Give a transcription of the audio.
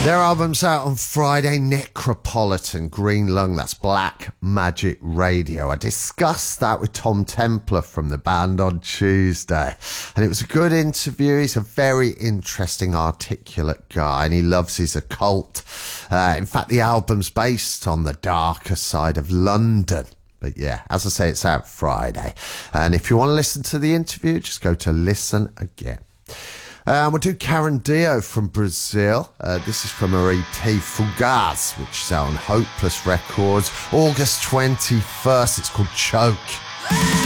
Their album's out on Friday, Necropolitan, Green Lung, that's Black Magic Radio. I discussed that with Tom Templar from the band on Tuesday, and it was a good interview. He's a very interesting, articulate guy, and he loves his occult. In fact, the album's based on the darker side of London. But yeah, as I say, it's out Friday. And if you want to listen to the interview, just go to Listen Again. We'll do Carandio from Brazil. This is from her EP Fugaz, which is out on Hopeless Records, August 21st. It's called Choke.